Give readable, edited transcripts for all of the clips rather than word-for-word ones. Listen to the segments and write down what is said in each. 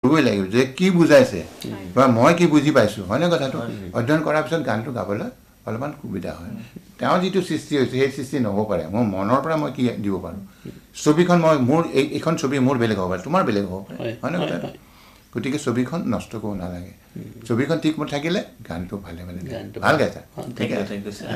পঢ়িবই লাগিব যে কি বুজাইছে বা মই কি বুজি পাইছোঁ হয়নে কথাটো অধ্যয়ন কৰাৰ পিছত গানটো গাবলৈ অলপমান সুবিধা হয় তেওঁ যিটো সৃষ্টি হৈছে সেই সৃষ্টি নহ'ব পাৰে মোৰ মনৰ পৰা মই কি দিব পাৰোঁ ছবিখন মই মোৰ এইখন ছবি মোৰ বেলেগ হ'ব পাৰে তোমাৰ বেলেগ হ'ব পাৰে হয়নে কথাটো গতিকে ছবিখন নষ্ট কৰিব নালাগে ছবিখন ঠিক মতে থাকিলে গানটো ভালে ভাল গাইছা ঠিক আছে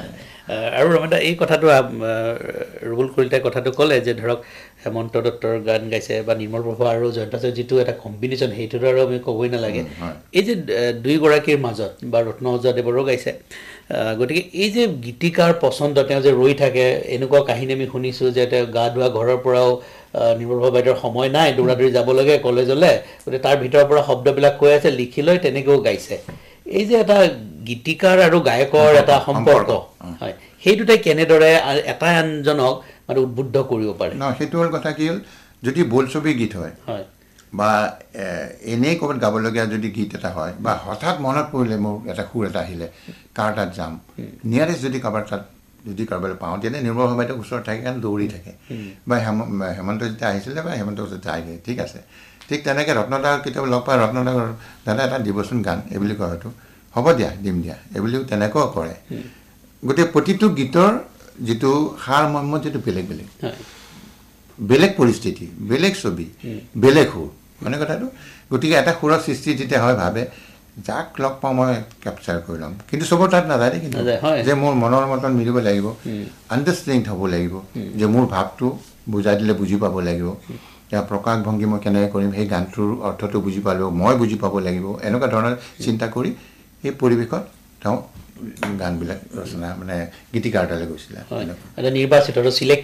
আৰু ৰমেশদা এই কথাটো ৰুবুল কলিতাই কথাটো ক'লে যে ধৰক হেমন্ত দত্তৰ গান গাইছে বা নিৰ্মল প্ৰভা আৰু জয়ন্ত হাজৰিকাৰ যিটো এটা কম্বিনেশ্যন সেইটোতো আৰু আমি ক'বই নালাগে এই যে দুয়োগৰাকীৰ মাজত বা ৰত্ন দেৱৰো গাইছে গতিকে এই যে গীতিকাৰ পচন্দ তেওঁ যে ৰৈ থাকে এনেকুৱা কাহিনী আমি শুনিছোঁ যে তেওঁ গা ধোৱা ঘৰৰ পৰাও নিৰ্মল প্ৰভা বাইদেউৰ সময় নাই দৌৰা-দৌৰি যাব লাগে কলেজলৈ গতিকে তাৰ ভিতৰৰ পৰা শব্দবিলাক কৈ আছে লিখি লৈ তেনেকৈও গাইছে এই যে এটা গীতিকাৰ আৰু গায়কৰ এটা সম্পৰ্ক হয় সেইটোতে কেনেদৰে এটা আনজনক মানে উদ্বুদ্ধ কৰিব পাৰে ন সেইটো হ'ল কথা কি হ'ল যদি বোলছবি গীত হয় বা এনেই ক'ৰবাত গাবলগীয়া যদি গীত এটা হয় বা হঠাৎ মনত পৰিলে মোৰ এটা সুৰ এটা আহিলে কাৰ তাত যাম নিয়াৰেষ্ট যদি কাৰোবাৰ তাত যদি কাৰোবালৈ পাওঁ তেতিয়া নিৰ্মল প্ৰভা বাইদেউ ওচৰত থাকে কাৰণ দৌৰি থাকে বা হেমন্ত যেতিয়া আহিছিলে বা হেমন্ত ওচৰত যায়গৈ ঠিক আছে ঠিক তেনেকৈ ৰত্নদাক কেতিয়াবা লগ পায় ৰত্নদাক দাদা এটা দিবচোন গান এইবুলি কয় হয়তো হ'ব দিয়া দিম দিয়া এইবুলিও তেনেকুৱাও কৰে গতিকে প্ৰতিটো গীতৰ যিটো সাৰ মৰ্ম যিটো বেলেগ বেলেগ বেলেগ পৰিস্থিতি বেলেগ ছবি বেলেগ সুৰ মানে কথাটো গতিকে এটা সুৰৰ সৃষ্টি যেতিয়া হয় ভাবে যাক লগ পাওঁ মই কেপচাৰ কৰি ল'ম কিন্তু চবৰ তাত নাযায় কিন্তু যে মোৰ মনৰ মতন মিলিব লাগিব আণ্ডাৰষ্টেণ্ডিং হ'ব লাগিব যে মোৰ ভাৱটো বুজাই দিলে বুজি পাব লাগিব ইয়াৰ প্ৰকাশ ভংগী মই কেনেকৈ কৰিম সেই গানটোৰ অৰ্থটো বুজি পালোঁ মই বুজি পাব লাগিব এনেকুৱা ধৰণৰ চিন্তা কৰি সেই পৰিৱেশত তেওঁ গানবিলাক ৰচনা মানে গীতিকাৰ তালৈ গৈছিলে নিৰ্বাচিত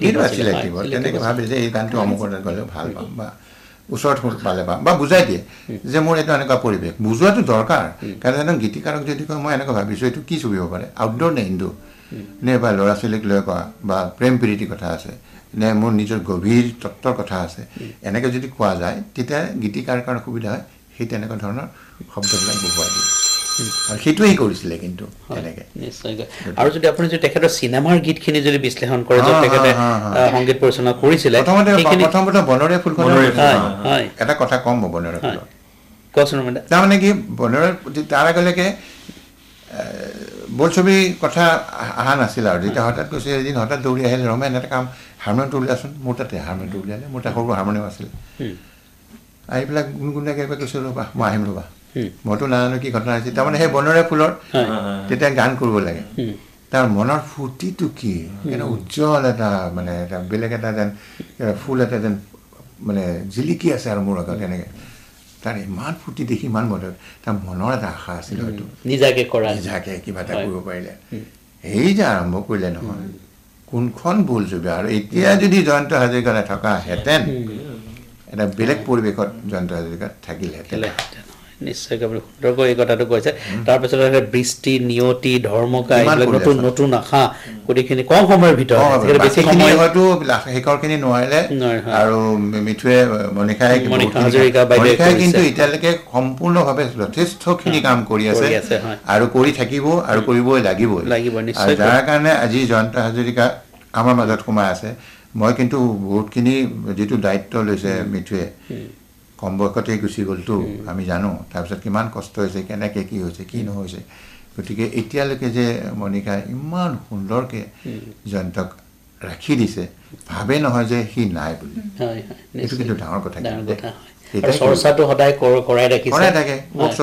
তেনেকৈ ভাবে যে এই গানটো অমুকৰ তাত গ'লেও ভাল পাম বা ওচৰত পালে পাম বা বুজাই দিয়ে যে মোৰ এইটো এনেকুৱা পৰিৱেশ বুজোৱাটো দৰকাৰ কাৰণ এজন গীতিকাৰক যদি কয় মই এনেকৈ ভাবিছোঁ এইটো কি ছবি হ'ব পাৰে আউটডোৰ নে ইনডোৰ নে বা ল'ৰা ছোৱালীক লৈ কোৱা বা প্ৰেম প্ৰীতিৰ কথা আছে নে মোৰ নিজৰ গভীৰ তত্ত্বৰ কথা আছে এনেকৈ যদি কোৱা যায় তেতিয়া গীতিকাৰ কাৰণে সুবিধা হয় সেই তেনেকুৱা ধৰণৰ শব্দবিলাক বহুৱাই দিয়ে আৰু সেইটোৱেই কৰিছিলে কিন্তু তেনেকৈ নিশ্চয়কৈ আৰু যদি আপুনি যদি তেখেতৰ চিনেমাৰ গীতখিনি যদি বিশ্লেষণ কৰে যে তেখেতে সংগীত পৰিচালনা কৰিছিলে প্ৰথমতে বনৰীয়া ফুলখনৰ এটা কথা কম বনৰীয়া ফুলৰ কওকচোন তাৰমানে কি বনৰীয়া তাৰ আগলৈকে বোলছবি কথা অহা নাছিল আৰু যেতিয়া হঠাৎ কৈছে এদিন হঠাৎ দৌৰি আহিলে ৰমেন এটা কাম হাৰমনিয়ামটো উলিয়াচোন মোৰ তাতে হাৰমনিয়ামটো উলিয়ালে মোৰ তাত সৰু হাৰমনিয়াম আছিলে আহি পেলাই গুণগুণাকৈ কৈছোঁ ৰ'বা মই আহিম ৰ'বা মইতো নাজানো কি ঘটনা হৈছে তাৰমানে সেই বনৰীয়া ফুলৰ তেতিয়া গান কৰিব লাগে তাৰ মনৰ ফূৰ্তিটো কি উজ্জ্বল এটা মানে এটা বেলেগ এটা যেন ফুল এটা যেন মানে জিলিকি আছে আৰু মোৰ আগত এনেকৈ তাৰ ইমান ফূৰ্তি দেখি ইমান মনত তাৰ মনৰ এটা আশা আছিলে হয়তো নিজাকে কিবা এটা কৰিব পাৰিলে সেই যে আৰম্ভ কৰিলে নহয় কোনখন বোলছবি আৰু এতিয়া যদি জয়ন্ত হাজৰিকা নথকাহেঁতেন এটা বেলেগ পৰিৱেশত জয়ন্ত হাজৰিকা থাকিলহেঁতেন নিশ্চয়কৈ আপুনি সুন্দৰকৈ এই কথাটো কৈছে তাৰপিছত বৃষ্টি নিয়তি ধৰ্মকা এইবিলাক নতুন নতুন আশা গোটেইখিনি কম সময়ৰ ভিতৰত বেছি সময় হয়তো শেষৰখিনি নোৱাৰিলে আৰু মিঠুৱে মণিষাই কিন্তু এতিয়ালৈকে সম্পূৰ্ণভাৱে যথেষ্টখিনি কাম কৰি আছে আৰু কৰি থাকিব আৰু কৰিবই লাগিবই আৰু যাৰ কাৰণে আজি জয়ন্ত হাজৰিকা আমাৰ মাজত সোমাই আছে মই কিন্তু বহুতখিনি যিটো দায়িত্ব লৈছে মিঠুৱে কম বয়সতেই গুচি গ'লতো আমি জানো তাৰপিছত কিমান কষ্ট হৈছে কেনেকৈ কি হৈছে কি নহৈছে গতিকে এতিয়ালৈকে যে মণিষাই ইমান সুন্দৰকৈ জয়ন্তক ৰাখি দিছে ভাবে নহয় যে সি নাই বুলি এইটো কিন্তু ডাঙৰ কথা চৰ্চাটো সদায় কৰাই থাকে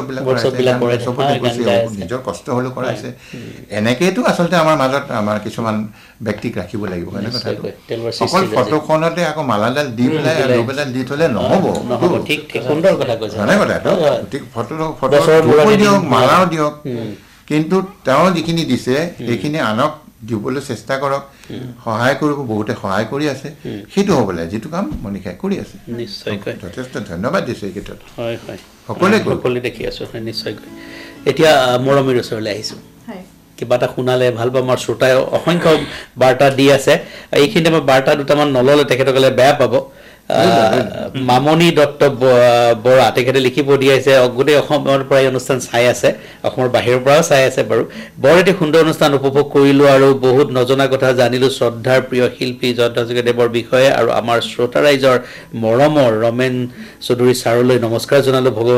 নিজৰ কষ্ট হ'লেও কৰাইছে এনেকৈতো আচলতে আমাৰ মাজত আমাৰ কিছুমান ব্যক্তিক ৰাখিব লাগিব হয়নে কথাটো অকল ফটোখনতে আকৌ মালাডাল দি পেলাই লোকডাল দি থ'লে নহ'ব হয়নে কথাটো ফটো দিয়ক মালাও দিয়ক কিন্তু তেওঁ যিখিনি দিছে সেইখিনি আনক দিবলৈ চেষ্টা কৰক সহায় কৰিব বহুতে সহায় কৰি আছে সেইটো হ'ব লাগে যিটো কাম মণিষাই কৰি আছে নিশ্চয়কৈ যথেষ্ট ধন্যবাদ দিছোঁ এই ক্ষেত্ৰত সকলোৱে দেখি আছোঁ নিশ্চয়কৈ এতিয়া মৰমীৰ ওচৰলৈ আহিছোঁ কিবা এটা শুনালে ভাল পাম আমাৰ শ্ৰোতাই অসংখ্য বাৰ্তা দি আছে এইখিনিতে মই বাৰ্তা দুটামান নল'লে তেখেতসকলে বেয়া পাব মামনি দত্ত বৰা তেখেতে লিখিব দিয়াইছে গোটেই অসমৰ পৰাই অনুষ্ঠান চাই আছে অসমৰ বাহিৰৰ পৰাও চাই আছে বাৰু বৰ এটি সুন্দৰ অনুষ্ঠান উপভোগ কৰিলোঁ আৰু বহুত নজনা কথা জানিলোঁ শ্ৰদ্ধাৰ প্ৰিয় শিল্পী জয়ন্ত হাজৰিকাদেৱৰ বিষয়ে আৰু আমাৰ শ্ৰোতা ৰাইজৰ মৰমৰ ৰমেন চৌধুৰী ছাৰলৈ নমস্কাৰ জনালোঁ ভগৱান